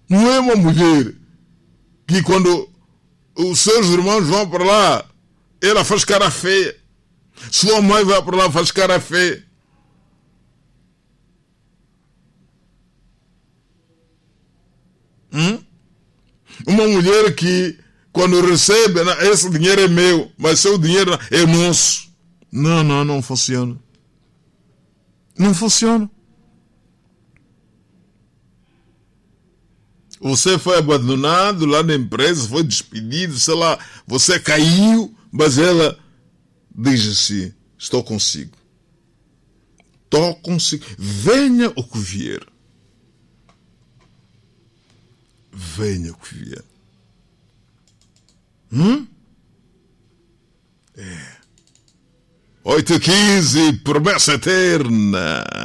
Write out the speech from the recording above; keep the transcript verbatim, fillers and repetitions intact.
Não é uma mulher que quando os seus irmãos vão para lá, ela faz cara feia. Sua mãe vai para lá, faz cara feia. Hum? Uma mulher que quando recebe, esse dinheiro é meu, mas seu dinheiro é nosso. Não, não, não funciona. Não funciona. Você foi abandonado lá na empresa, foi despedido, sei lá, você caiu, mas ela diz assim: estou consigo. Estou consigo. Venha o que vier. Venha o que vier. Hum? É. oito e quinze, promessa eterna.